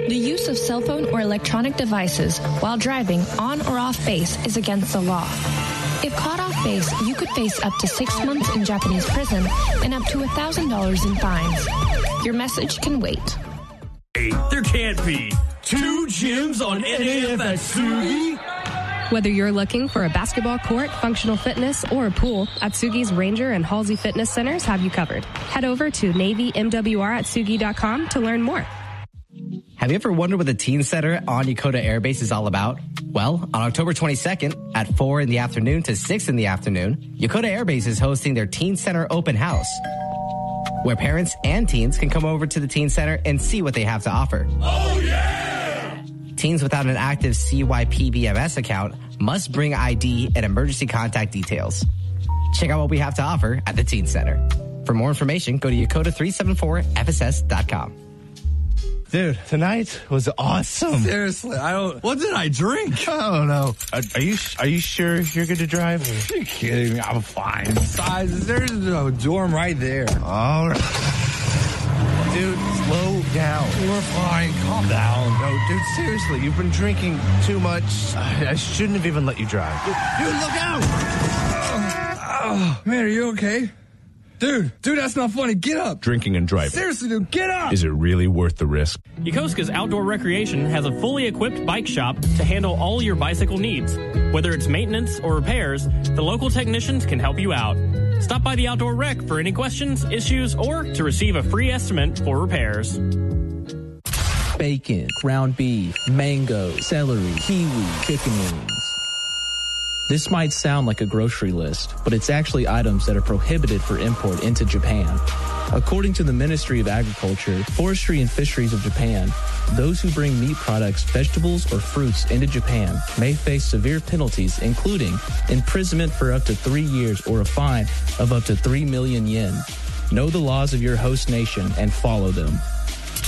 The use of cell phone or electronic devices while driving on or off base is against the law. If caught off base, you could face up to 6 months in Japanese prison and up to $1,000 in fines. Your message can wait. Hey, there can't be 2 gyms on NAF at Sugi. Whether you're looking for a basketball court, functional fitness, or a pool, Atsugi's Ranger and Halsey Fitness Centers have you covered. Head over to NavyMWR@Sugi.com to learn more. Have you ever wondered what the Teen Center on Yokota Air Base is all about? Well, on October 22nd at 4 in the afternoon to 6 in the afternoon, Yokota Air Base is hosting their Teen Center Open House, where parents and teens can come over to the Teen Center and see what they have to offer. Oh, yeah! Teens without an active CYPBMS account must bring ID and emergency contact details. Check out what we have to offer at the Teen Center. For more information, go to Yokota374FSS.com. Dude, tonight was awesome. Seriously, what did I drink? I don't know. Are you sure you're good to drive? Are you kidding me? I'm fine. Besides, there's a dorm right there. All right. Dude, slow down. We're fine. Calm down. No, dude, seriously, you've been drinking too much. I shouldn't have even let you drive. Dude, look out! Man, are you okay? Dude, that's not funny. Get up. Drinking and driving. Seriously, dude, get up. Is it really worth the risk? Yokosuka's Outdoor Recreation has a fully equipped bike shop to handle all your bicycle needs. Whether it's maintenance or repairs, the local technicians can help you out. Stop by the Outdoor Rec for any questions, issues, or to receive a free estimate for repairs. Bacon, ground beef, mango, celery, kiwi, chicken wings. This might sound like a grocery list, but it's actually items that are prohibited for import into Japan. According to the Ministry of Agriculture, Forestry and Fisheries of Japan, those who bring meat products, vegetables, or fruits into Japan may face severe penalties, including imprisonment for up to 3 years or a fine of up to 3 million yen. Know the laws of your host nation and follow them.